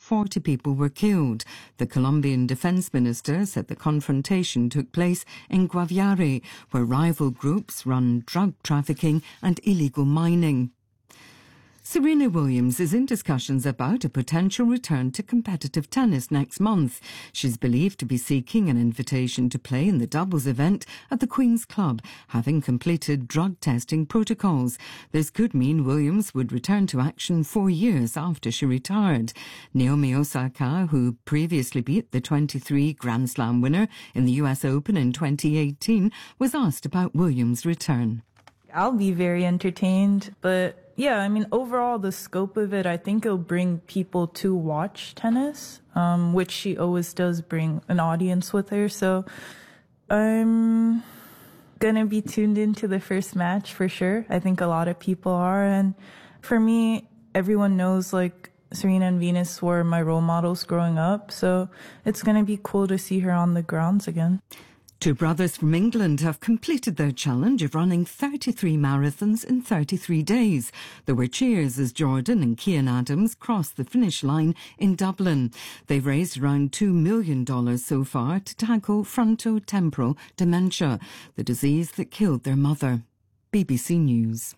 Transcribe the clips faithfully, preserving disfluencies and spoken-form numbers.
forty people were killed. The Colombian defense minister said the confrontation took place in Guaviare, where rival groups run drug trafficking and illegal mining. Serena Williams is in discussions about a potential return to competitive tennis next month. She's believed to be seeking an invitation to play in the doubles event at the Queen's Club, having completed drug testing protocols. This could mean Williams would return to action four years after she retired. Naomi Osaka, who previously beat the twenty-three Grand Slam winner in the U S Open in twenty eighteen, was asked about Williams' return. I'll be very entertained, but yeah, I mean, overall, the scope of it, I think it'll bring people to watch tennis, um, which she always does bring an audience with her. So I'm going to be tuned into the first match for sure. I think a lot of people are. And for me, everyone knows, like, Serena and Venus were my role models growing up. So it's going to be cool to see her on the grounds again. Two brothers from England have completed their challenge of running thirty-three marathons in thirty-three days. There were cheers as Jordan and Kian Adams crossed the finish line in Dublin. They've raised around two million dollars so far to tackle frontotemporal dementia, the disease that killed their mother. B B C News.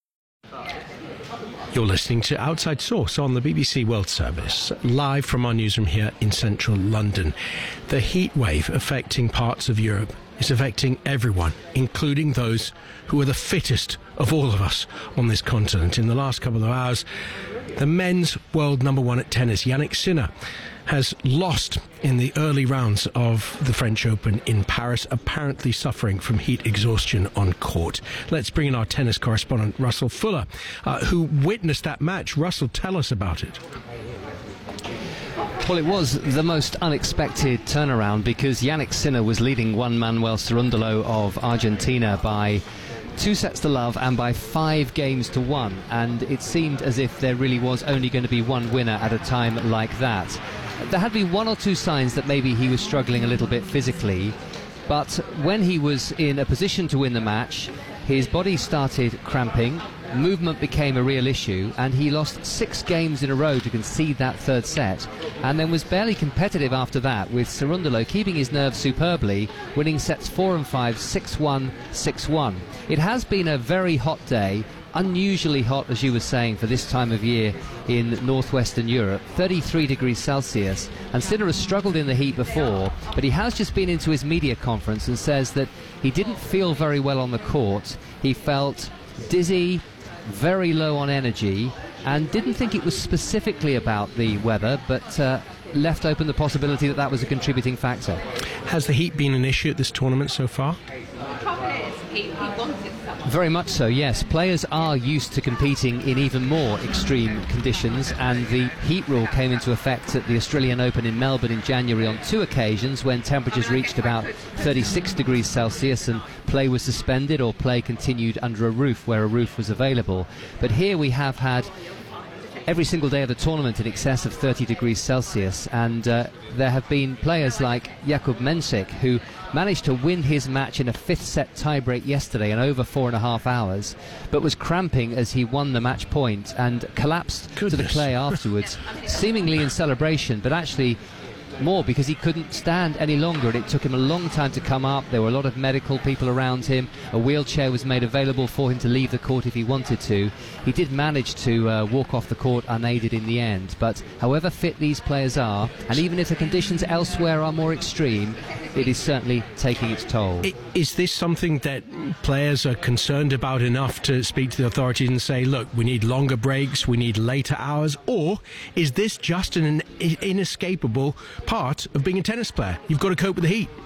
You're listening to Outside Source on the B B C World Service, live from our newsroom here in central London. The heat wave affecting parts of Europe is affecting everyone, including those who are the fittest of all of us on this continent. In the last couple of hours, the men's world number one at tennis, Yannick Sinner, has lost in the early rounds of the French Open in Paris, apparently suffering from heat exhaustion on court. Let's bring in our tennis correspondent, Russell Fuller, uh, who witnessed that match. Russell, tell us about it. Well, it was the most unexpected turnaround because Yannick Sinner was leading Juan Manuel Cerúndolo of Argentina by two sets to love and by five games to one, and it seemed as if there really was only going to be one winner at a time like that. There had been one or two signs that maybe he was struggling a little bit physically, but when he was in a position to win the match, his body started cramping, movement became a real issue, and he lost six games in a row to concede that third set, and then was barely competitive after that, with Cerúndolo keeping his nerve superbly, winning sets four and five, six one, six one. It has been a very hot day, unusually hot, as you were saying, for this time of year in northwestern Europe, thirty-three degrees Celsius, and Sinner has struggled in the heat before, but he has just been into his media conference and says that he didn't feel very well on the court. He felt dizzy, very low on energy, and didn't think it was specifically about the weather, but uh, left open the possibility that that was a contributing factor. Has the heat been an issue at this tournament so far? Very much so, yes. Players are used to competing in even more extreme conditions, and the heat rule came into effect at the Australian Open in Melbourne in January on two occasions when temperatures reached about thirty-six degrees Celsius and play was suspended or play continued under a roof where a roof was available. But here we have had every single day of the tournament in excess of thirty degrees Celsius, and uh, there have been players like Jakub Mensik who managed to win his match in a fifth set tiebreak yesterday in over four and a half hours, but was cramping as he won the match point and collapsed Goodness. to the clay afterwards, seemingly in celebration, but actually more because he couldn't stand any longer, and it took him a long time to come up. There were a lot of medical people around him. A wheelchair was made available for him to leave the court if he wanted to. He did manage to uh, walk off the court unaided in the end, but however fit these players are, and even if the conditions elsewhere are more extreme, it is certainly taking its toll. Is this something that players are concerned about enough to speak to the authorities and say, look, we need longer breaks, we need later hours, or is this just an inescapable part of being a tennis player? You've got to cope with the heat.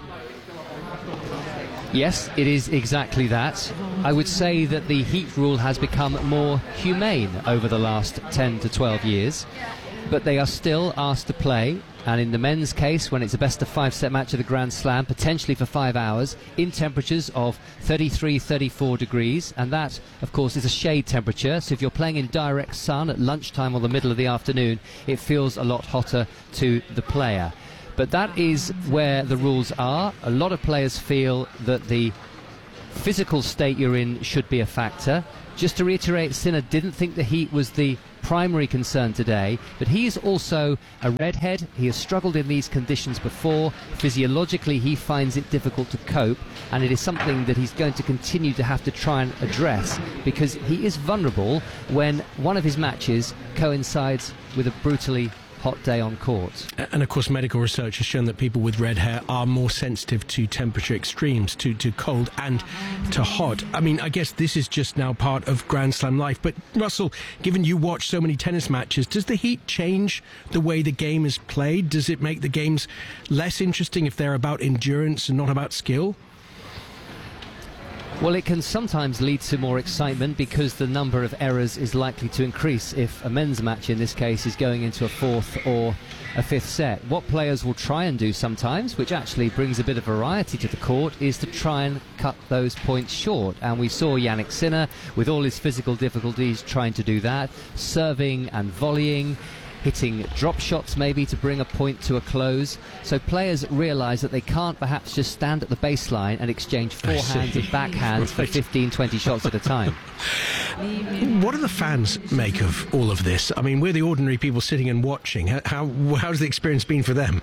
Yes, it is exactly that. I would say that the heat rule has become more humane over the last ten to twelve years, but they are still asked to play, and in the men's case, when it's a best of five set match of the Grand Slam, potentially for five hours, in temperatures of thirty-three, thirty-four degrees, and that, of course, is a shade temperature, so if you're playing in direct sun at lunchtime or the middle of the afternoon, it feels a lot hotter to the player. But that is where the rules are. A lot of players feel that the physical state you're in should be a factor. Just to reiterate, Sinner didn't think the heat was the primary concern today, but he is also a redhead. He has struggled in these conditions before. Physiologically, he finds it difficult to cope, and it is something that he's going to continue to have to try and address, because he is vulnerable when one of his matches coincides with a brutally hot day on court. And of course, medical research has shown that people with red hair are more sensitive to temperature extremes, to, to cold and to hot. I mean, I guess this is just now part of Grand Slam life. But Russell, given you watch so many tennis matches, does the heat change the way the game is played? Does it make the games less interesting if they're about endurance and not about skill? Well, it can sometimes lead to more excitement because the number of errors is likely to increase if a men's match in this case is going into a fourth or a fifth set. What players will try and do sometimes, which actually brings a bit of variety to the court, is to try and cut those points short. And we saw Jannik Sinner, with all his physical difficulties, trying to do that, serving and volleying, hitting drop shots maybe to bring a point to a close. So players realise that they can't perhaps just stand at the baseline and exchange forehands and backhands right. for fifteen, twenty shots at a time. What do the fans make of all of this? I mean, we're the ordinary people sitting and watching. How, how's the experience been for them?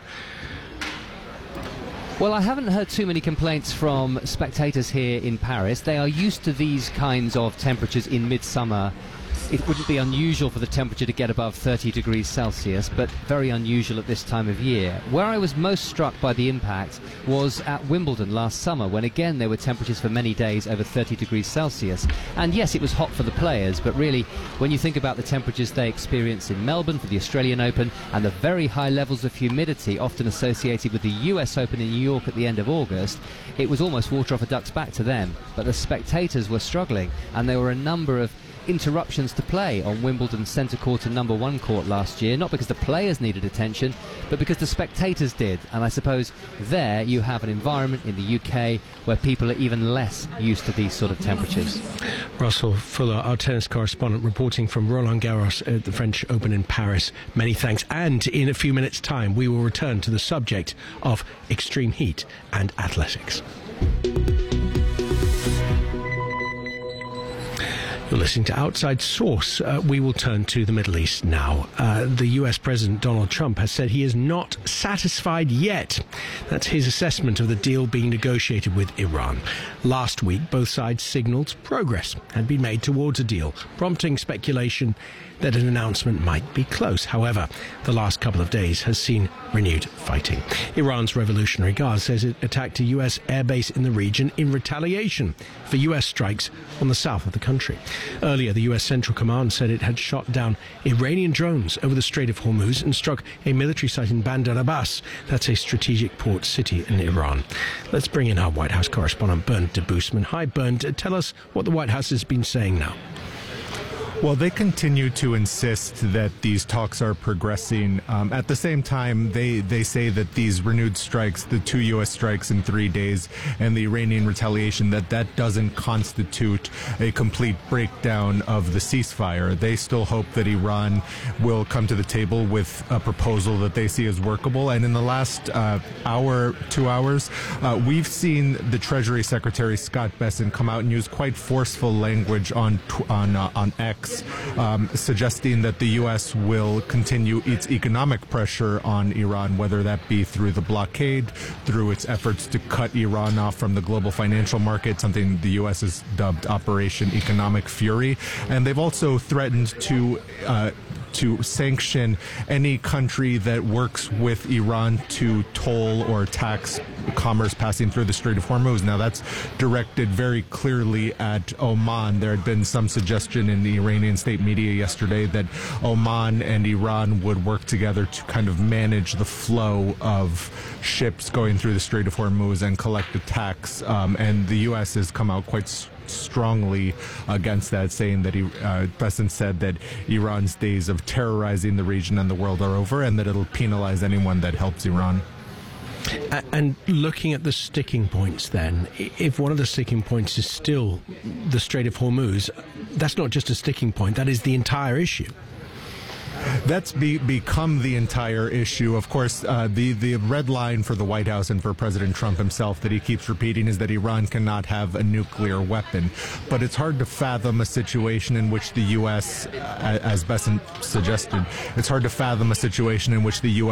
Well, I haven't heard too many complaints from spectators here in Paris. They are used to these kinds of temperatures in midsummer. It wouldn't be unusual for the temperature to get above thirty degrees Celsius, but very unusual at this time of year. Where I was most struck by the impact was at Wimbledon last summer, when again there were temperatures for many days over thirty degrees Celsius. And yes, it was hot for the players, but really, when you think about the temperatures they experienced in Melbourne for the Australian Open and the very high levels of humidity often associated with the U S Open in New York at the end of August, it was almost water off a duck's back to them. But the spectators were struggling, and there were a number of interruptions to play on Wimbledon's centre court and number one court last year, not because the players needed attention, but because the spectators did. And I suppose there you have an environment in the U K where people are even less used to these sort of temperatures. Russell Fuller, our tennis correspondent, reporting from Roland Garros at the French Open in Paris. Many thanks. And in a few minutes' time, we will return to the subject of extreme heat and athletics. You're listening to Outside Source. Uh, we will turn to the Middle East now. Uh, the U S President Donald Trump has said he is not satisfied yet. That's his assessment of the deal being negotiated with Iran. Last week, both sides signalled progress had been made towards a deal, prompting speculation that an announcement might be close. However, the last couple of days has seen renewed fighting. Iran's Revolutionary Guard says it attacked a U S airbase in the region in retaliation for U S strikes on the south of the country. Earlier, the U S Central Command said it had shot down Iranian drones over the Strait of Hormuz and struck a military site in Bandar Abbas. That's a strategic port city in Iran. Let's bring in our White House correspondent, Bernd de Boosman. Hi, Bernd. Tell us what the White House has been saying now. Well, they continue to insist that these talks are progressing. Um, at the same time, they, they say that these renewed strikes, the two U S strikes in three days and the Iranian retaliation, that that doesn't constitute a complete breakdown of the ceasefire. They still hope that Iran will come to the table with a proposal that they see as workable. And in the last uh, hour, two hours, uh, we've seen the Treasury Secretary Scott Bessent come out and use quite forceful language on, on, uh, on X. Um, suggesting that the U S will continue its economic pressure on Iran, whether that be through the blockade, through its efforts to cut Iran off from the global financial market, something the U S has dubbed Operation Economic Fury. And they've also threatened to uh, to sanction any country that works with Iran to toll or tax commerce passing through the Strait of Hormuz. Now, that's directed very clearly at Oman. There had been some suggestion in the Iranian state media yesterday that Oman and Iran would work together to kind of manage the flow of ships going through the Strait of Hormuz and collect a tax. Um, and the U S has come out quite strongly against that, saying that he, uh, Bessent said that Iran's days of terrorizing the region and the world are over, and that it'll penalize anyone that helps Iran. And looking at the sticking points then, if one of the sticking points is still the Strait of Hormuz, that's not just a sticking point, that is the entire issue. That's be, become the entire issue. Of course, uh, the, the red line for the White House and for President Trump himself that he keeps repeating is that Iran cannot have a nuclear weapon. But it's hard to fathom a situation in which the U S, uh, as Bessent suggested, it's hard to fathom a situation in which the U S